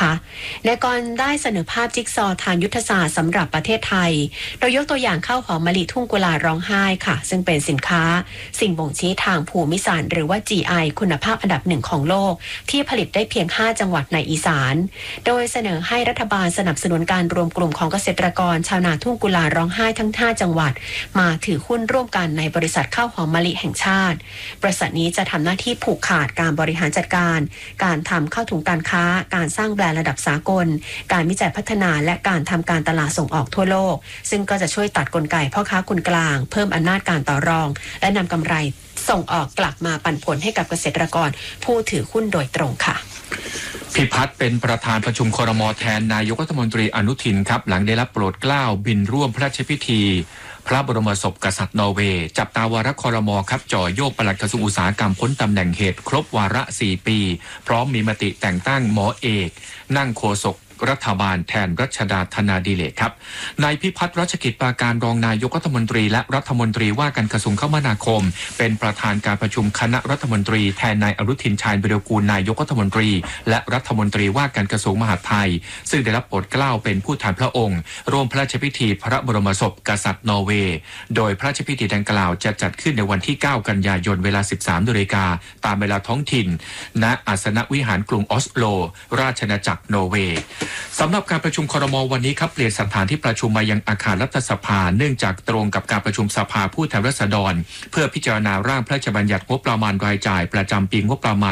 นะคะนายกรได้เสนอภาพจิ๊กซอว์ทางยุทธศาสตร์สำหรับประเทศไทยโดยยกตัวอย่างข้าวหอมมะลิทุ่งกุลาร้องไห้ค่ะซึ่งเป็นสินค้าสิ่งบ่งชี้ทางภูมิศาสตร์หรือว่า GI คุณภาพอันดับ1ของโลกที่ผลิตได้เพียง5จังหวัดในอีสานโดยเสนอให้รัฐบาลสนับสนุนการรวมกลุ่มของเกษตรกรชาวนาทุ่งกุลาร้องไห้ทั้ง5จังหวัดมาถือหุ้นร่วมกันในบริษัทข้าวหอมมะลิแห่งชาติบริษัทนี้จะทำหน้าที่ผูกขาดการบริหารจัดการการทำเข้าถึงการค้าการสร้างแบรนด์ระดับสากลการวิจัยพัฒนาและการทำการตลาดส่งออกทั่วโลกซึ่งก็จะช่วยตัดกลไกพ่อค้าคนกลางเพิ่มอำนาจการต่อรองและนำกำไรส่งออกกลับมาปันผลให้กับเกษตรกรผู้ถือหุ้นโดยตรงค่ะพิพัฒน์เป็นประธานประชุมครม.แทนนายกรัฐมนตรีอนุทินครับหลังได้รับโปรดเกล้าบินร่วมพระราชพิธีพระบรมศพกษัตริย์นอร์เวย์จับตาวาระครม.ครับจ่อโยกปลัดกระทรวงอุตสาหกรรมพ้นตำแหน่งเหตุครบวาระ4ปีพร้อมมีมติแต่งตั้งหมอเอกนั่งโฆษกรัฐบาลแทนรัชดาธนาดิเรกครับนายพิพัฒน์รัชกิจปราการรองนายกรัฐมนตรีและรัฐมนตรีว่าการกระทรวงคมนาคมเป็นประธานการประชุมคณะรัฐมนตรีแทนนายอนุทินชาญวิรากูลนายกรัฐมนตรีและรัฐมนตรีว่าการกระทรวงมหาดไทยซึ่งได้รับโปรดเกล้าเป็นผู้แทนพระองค์ร่วมพระราชพิธีพระบรมศพกษัตริย์นอร์เวย์โดยพระราชพิธีดังกล่าวจะจัดขึ้นในวันที่9กันยายนเวลา 13 นาฬิกาตามเวลาท้องถิ่นณอาสนวิหารกรุงออสโลราชอาณาจักรนอร์เวย์สำหรับการประชุมครม.วันนี้ครับเปลี่ยนสถานที่ประชุมมายังอาคารรัฐสภาเนื่องจากตรงกับการประชุมสภาผู้แทนราษฎรเพื่อพิจารณาร่างพระราชบัญญัติงบประมาณรายจ่ายประจำปีงบประมาณ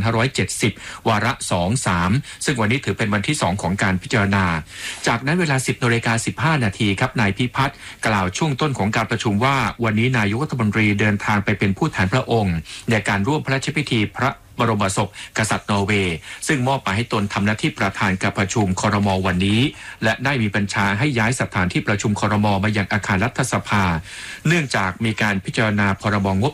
2570 วาระ 2-3 ซึ่งวันนี้ถือเป็นวันที่ 2 ของการพิจารณาจากนั้นเวลา 10:15 นาทีครับนายพิพัฒน์กล่าวช่วงต้นของการประชุมว่าวันนี้นายกรัฐมนตรีเดินทางไปเป็นผู้แทนพระองค์ในการร่วมพระราชพิธีพระบรมศพกษัตริย์นอร์เวย์ซึ่งมอบหมายให้ตนทำหน้าที่ประธานการประชุมครม.วันนี้และได้มีบัญชาให้ย้ายสถานที่ประชุมครม.มายังอาคารรัฐสภาเนื่องจากมีการพิจารณาพรบงบ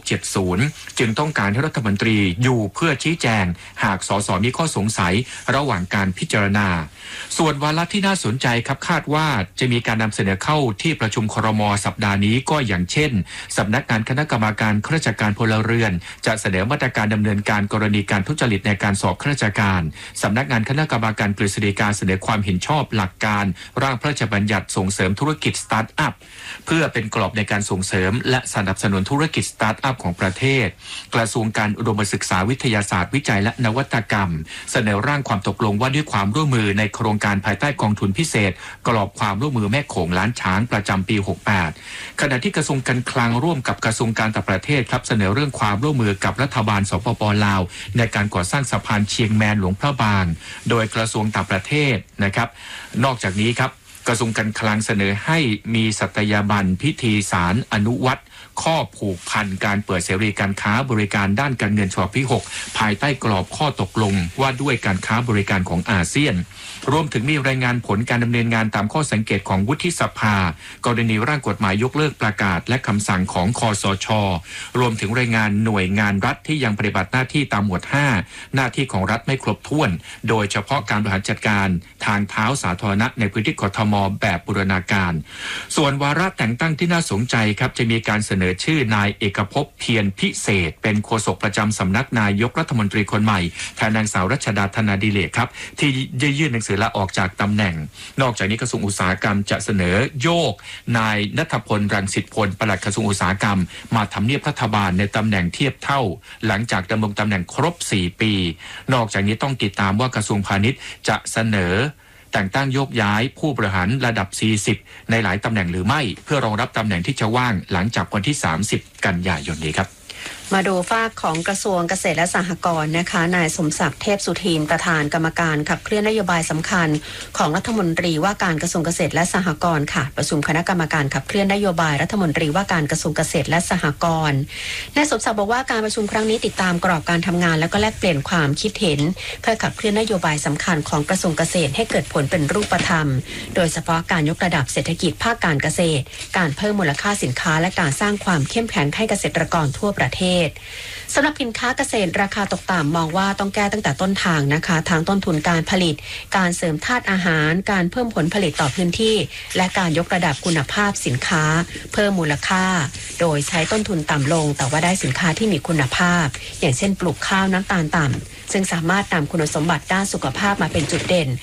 70จึงต้องการให้รัฐมนตรีอยู่เพื่อชี้แจงหากสสมีข้อสงสัยระหว่างการพิจารณาส่วนวาระที่น่าสนใจครับคาดว่าจะมีการนำเสนอเข้าที่ประชุมครม.สัปดาห์นี้ก็อย่างเช่นสำนักงานคณะกรรมการข้าราชการพลเรือนจะเสนอมาตรการดำเนินการกรณีการทุจริตในการสอบข้าราชการสำนักงานคณะกรรมการกฤษฎีกาเสนอความเห็นชอบหลักการร่างพระราชบัญญัติส่งเสริมธุรกิจสตาร์ทอัพเพื่อเป็นกรอบในการส่งเสริมและสนับสนุนธุรกิจสตาร์ทอัพของประเทศกระทรวงการอุดมศึกษาวิทยาศาสตร์วิจัยและนวัตกรรมเสนอร่างความตกลงว่าด้วยความร่วมมือในโครงการภายใต้กองทุนพิเศษกรอบความร่วมมือแม่โขงล้านช้างประจำปี 68ขณะที่กระทรวงการคลังร่วมกับกระทรวงการต่างประเทศครับเสนอเรื่องความร่วมมือกับรัฐบาลสปป.ลาวในการก่อสร้างสะพานเชียงแมนหลวงพระบางโดยกระทรวงต่างประเทศนะครับนอกจากนี้ครับกระทรวงการคลังเสนอให้มีสัตยาบันพิธีสารอนุวัตข้อผูกพันการเปิดเสรีการค้าบริการด้านการเงินฉบับที่ 6ภายใต้กรอบข้อตกลงว่าด้วยการค้าบริการของอาเซียนรวมถึงมีรายงานผลการดำเนินงานตามข้อสังเกตของวุฒิสภากรณีร่างกฎหมายยกเลิกประกาศและคำสั่งของคสช.รวมถึงรายงานหน่วยงานรัฐที่ยังปฏิบัติหน้าที่ตามหมวด 5หน้าที่ของรัฐไม่ครบถ้วนโดยเฉพาะการบริหารจัดการทางเท้าสาธารณะในพื้นที่กทมแบบบูรณาการส่วนวาระแต่งตั้งที่น่าสนใจครับจะมีการเสนอชื่อนายเอกภพเพียรพิเศษเป็นโฆษกประจำสำนักนายกรัฐมนตรีคนใหม่แทนนางสาวรัชดาธนาดิเรกครับที่ยื่นหนังสือลาออกจากตำแหน่งนอกจากนี้กระทรวงอุตสาหกรรมจะเสนอโยกนายณัฐพลรังสิตพลปลัดกระทรวงอุตสาหกรรมมาทำเนียบรัฐบาลในตำแหน่งเทียบเท่าหลังจากดำรงตำแหน่งครบ4ปีนอกจากนี้ต้องติดตามว่ากระทรวงพาณิชย์จะเสนอแต่งตั้งโยกย้ายผู้บริหารระดับ 40 ในหลายตำแหน่งหรือไม่เพื่อรองรับตำแหน่งที่จะว่างหลังจากวันที่ 30 กันยายนนี้ครับมาดูฝากของกระทรวงเกษตรและสหกรณ์นะคะนายสมศักดิ์เทพสุทินประธานกรรมการขับเคลื่อนนโยบายสำคัญของรัฐมนตรีว่าการกระทรวงเกษตรและสหกรณ์ค่ะประชุมคณะกรรมการขับเคลื่อนนโยบายรัฐมนตรีว่าการกระทรวงเกษตรและสหกรณ์นายสมศักดิ์บอกว่าการประชุมครั้งนี้ติดตามกรอบการทำงานและก็แลกเปลี่ยนความคิดเห็นเพื่อขับเคลื่อนนโยบายสำคัญของกระทรวงเกษตรให้เกิดผลเป็นรูปธรรมโดยเฉพาะการยกระดับเศรษฐกิจภาคการเกษตรการเพิ่มมูลค่าสินค้าและการสร้างความเข้มแข็งให้เกษตรกรทั่วประเทศสำหรับสินค้าเกษตรราคาตกต่ำมองว่าต้องแก้ตั้งแต่ต้นทางนะคะทั้งต้นทุนการผลิตการเสริมธาตุอาหารการเพิ่มผลผลิตต่อพื้นที่และการยกระดับคุณภาพสินค้าเพิ่มมูลค่าโดยใช้ต้นทุนต่ำลงแต่ว่าได้สินค้าที่มีคุณภาพอย่างเช่นปลูกข้าวน้ำตาลต่ำซึ่งสามารถนำคุณสมบัติด้านสุขภาพมาเป็นจุดเด่น